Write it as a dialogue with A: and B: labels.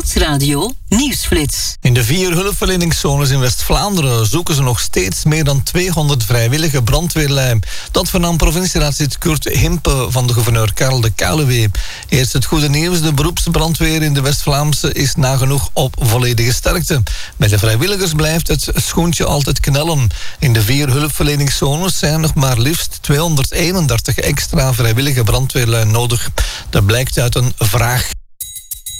A: Stadsradio Nieuwsflits.
B: In de 4 hulpverleningszones in West-Vlaanderen zoeken ze nog steeds meer dan 200 vrijwillige brandweerlui. Dat vernam provincieraadslid Kurt Himpe van de gouverneur Karel de Kuilenwee. Eerst het goede nieuws, de beroepsbrandweer in de West-Vlaamse is nagenoeg op volledige sterkte. Bij de vrijwilligers blijft het schoentje altijd knellen. In de 4 hulpverleningszones zijn nog maar liefst 231 extra vrijwillige brandweerlui nodig. Dat blijkt uit een vraag.